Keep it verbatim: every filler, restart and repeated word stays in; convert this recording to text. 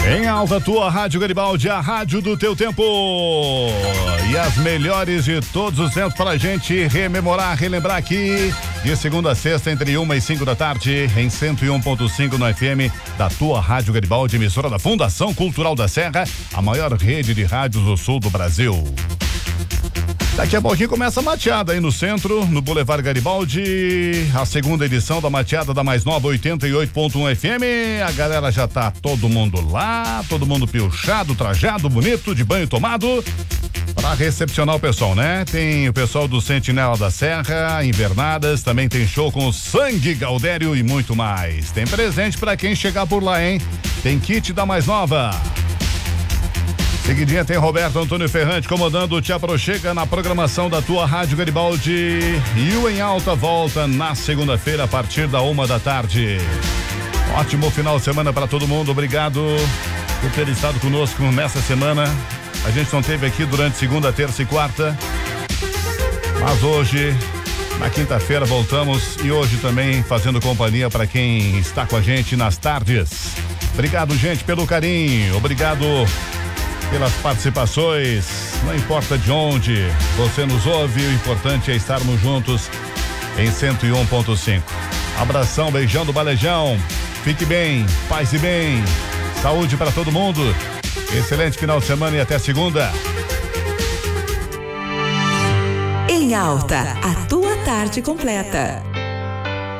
Em alta, tua Rádio Garibaldi, a rádio do teu tempo. E as melhores de todos os tempos para a gente rememorar, relembrar aqui. De segunda a sexta, entre uma e cinco da tarde, em cento e um ponto cinco no F M da tua Rádio Garibaldi, emissora da Fundação Cultural da Serra, a maior rede de rádios do sul do Brasil. Daqui a pouquinho começa a mateada aí no centro, no Boulevard Garibaldi, a segunda edição da mateada da mais nova oitenta e oito ponto um F M. A galera já tá todo mundo lá, todo mundo piochado, trajado, bonito, de banho tomado, para recepcionar o pessoal, né? Tem o pessoal do Sentinela da Serra, Invernadas, também tem show com o Sangue Gaudério e muito mais. Tem presente para quem chegar por lá, hein? Tem kit da mais nova. Seguidinha tem Roberto Antônio Ferrante comandando o Te Aproxega na programação da tua Rádio Garibaldi. E o Em Alta volta na segunda-feira a partir da uma da tarde. Ótimo final de semana para todo mundo. Obrigado por ter estado conosco nessa semana. A gente não teve aqui durante segunda, terça e quarta. Mas hoje, na quinta-feira, voltamos e hoje também fazendo companhia para quem está com a gente nas tardes. Obrigado, gente, pelo carinho. Obrigado pelas participações, não importa de onde você nos ouve, o importante é estarmos juntos em cento e um ponto cinco. Abração, beijão do Balejão, fique bem, paz e bem, saúde para todo mundo, excelente final de semana e até segunda. Em Alta, a tua tarde completa.